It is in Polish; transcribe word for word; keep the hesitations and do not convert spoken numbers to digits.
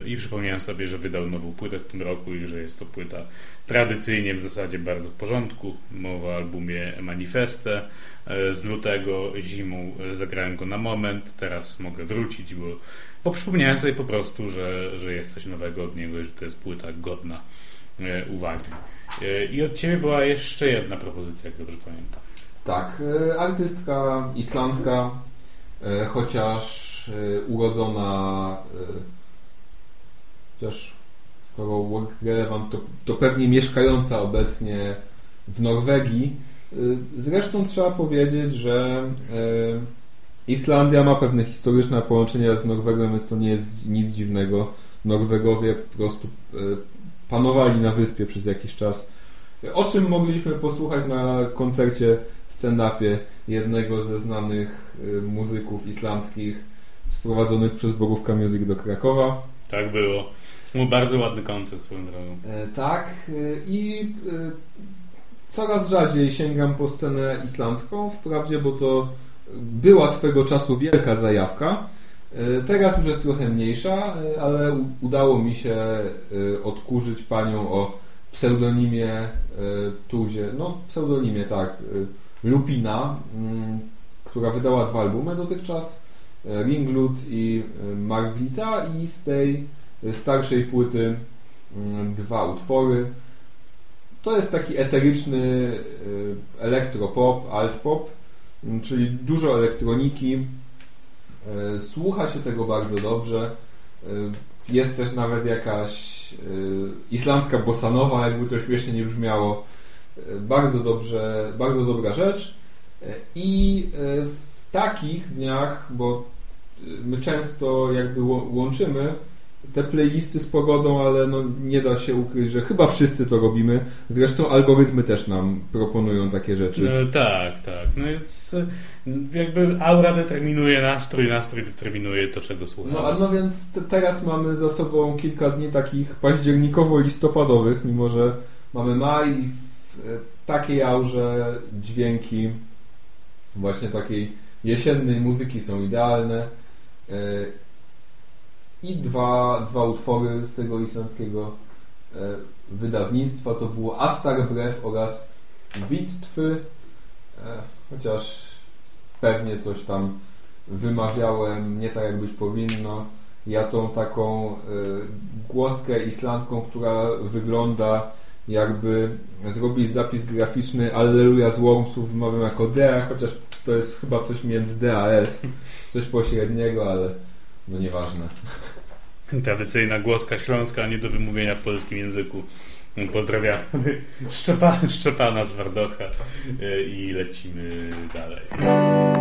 i przypomniałem sobie, że wydał nową płytę w tym roku i że jest to płyta tradycyjnie w zasadzie bardzo w porządku. Mowa o albumie Manifeste z lutego, zimą zagrałem go na moment, teraz mogę wrócić, bo, bo przypomniałem sobie po prostu, że, że jest coś nowego od niego i że to jest płyta godna uwagi. I od Ciebie była jeszcze jedna propozycja, jak dobrze pamiętam. Tak, artystka islandzka, chociaż urodzona, chociaż skoro work relevant, to, to pewnie mieszkająca obecnie w Norwegii. Zresztą trzeba powiedzieć, że Islandia ma pewne historyczne połączenia z Norwegą, więc to nie jest nic dziwnego. Norwegowie po prostu panowali na wyspie przez jakiś czas. O czym mogliśmy posłuchać na koncercie stand-upie jednego ze znanych muzyków islandzkich sprowadzonych przez Borówka Music do Krakowa. Tak było. Był bardzo ładny koncert swoją drogą. E, tak. E, I e, coraz rzadziej sięgam po scenę islamską, wprawdzie, bo to była swego czasu wielka zajawka. E, teraz już jest trochę mniejsza, e, ale u, udało mi się e, odkurzyć panią o pseudonimie e, Tudzie, no pseudonimie, tak, e, Lupina, m, która wydała dwa albumy dotychczas, e, Ringlud i e, Marglita, i z tej starszej płyty m, dwa utwory. To jest taki eteryczny e, elektropop, altpop, m, czyli dużo elektroniki. E, słucha się tego bardzo dobrze. E, jest też nawet jakaś islandzka bossanowa, jakby to śmiesznie nie brzmiało. Bardzo dobrze, bardzo dobra rzecz. I w takich dniach, bo my często jakby łączymy te playlisty z pogodą, ale no nie da się ukryć, że chyba wszyscy to robimy. Zresztą algorytmy też nam proponują takie rzeczy. No, tak, tak. No jest, jakby aura determinuje nastrój, nastrój determinuje to, czego słuchamy. No, no więc te, teraz mamy za sobą kilka dni takich październikowo-listopadowych, mimo że mamy maj i w takiej aurze dźwięki właśnie takiej jesiennej muzyki są idealne. I dwa, dwa utwory z tego islandzkiego e, wydawnictwa to było Astar Brew oraz Wittwy, e, chociaż pewnie coś tam wymawiałem nie tak, jak być powinno. Ja tą taką e, głoskę islandzką, która wygląda, jakby zrobić zapis graficzny Alleluja z Wormsów, wymawiam jako D A, chociaż to jest chyba coś między D a S, coś pośredniego, ale no nieważne. Tradycyjna głoska śląska, nie do wymówienia w polskim języku. Pozdrawiamy Szczepana, Szczepana Twardocha i lecimy dalej.